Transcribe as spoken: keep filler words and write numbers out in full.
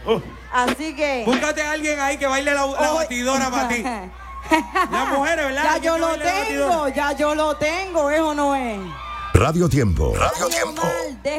Uh. Así que... Búscate a alguien ahí que baile la, la batidora para ti. Las mujeres, ¿verdad? Ya yo lo tengo, ya yo lo tengo, eso no es. Radio Tiempo. Radio Tiempo.